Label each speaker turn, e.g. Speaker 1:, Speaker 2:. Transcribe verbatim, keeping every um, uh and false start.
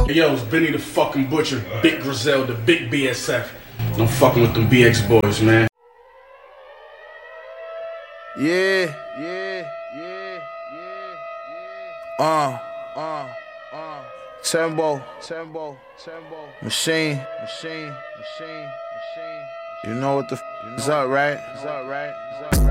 Speaker 1: Hey yo, it's Benny the fucking Butcher, Big Griselda, Big B S F. I'm fucking with them B X boys, man.
Speaker 2: Yeah, yeah, yeah, yeah, yeah. Uh, uh, uh. Tembo, tembo, tembo. Machine, machine, machine, machine. You know what the f is up, right? Is up, right? Is up, right?